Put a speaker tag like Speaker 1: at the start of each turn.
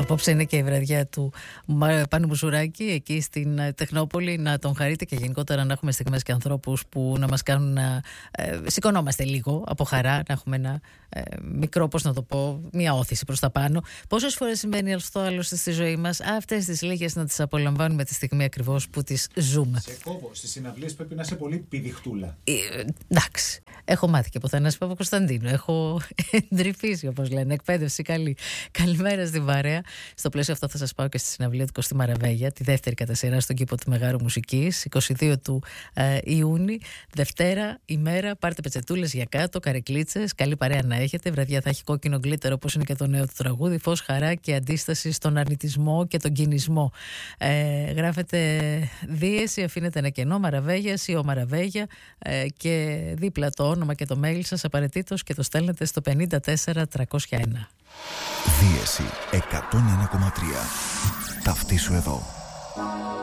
Speaker 1: Απόψε είναι και η βραδιά του Πάνου Μπουσουράκη εκεί στην Τεχνόπολη. Να τον χαρείτε και γενικότερα να έχουμε στιγμές και ανθρώπους που να μας κάνουν να σηκωνόμαστε λίγο από χαρά, να έχουμε ένα μικρό, πώς να το πω, μια όθηση προς τα πάνω. Πόσες φορές συμβαίνει αυτό άλλωστε στη ζωή μας, αυτές τις λίγες να τις απολαμβάνουμε τη στιγμή ακριβώς που τις ζούμε.
Speaker 2: Σε κόβω, στις συναυλίες πρέπει να είσαι πολύ πηδιχτούλα.
Speaker 1: Εντάξει, έχω μάθει και από Θανάση Παπακοσταντίνου. Έχω εντρυφήσει, όπως λένε, εκπαίδευση καλή. Καλημέρα στην παρέα. Στο πλαίσιο αυτό θα σας πάω και στη συναυλία του Κωστή Μαραβέγια, τη δεύτερη κατά σειρά στον κήπο του Μεγάρου Μουσικής, 22 του Ιούνιου. Δευτέρα ημέρα, πάρτε πετσετούλες για κάτω, καρεκλίτσες, καλή παρέα να έχετε. Βραδιά θα έχει κόκκινο γκλίτερ, όπως είναι και το νέο του τραγούδι, φως, χαρά και αντίσταση στον αρνητισμό και τον κινησμό. Γράφετε δίεση, αφήνετε ένα κενό, Μαραβέγιας ή ο Μαραβέγια, και δίπλα το όνομα και το mail σας απαραίτητος και το στέλνετε στο 54301.
Speaker 3: Δίεση 101,3. Ταυτίσου εδώ.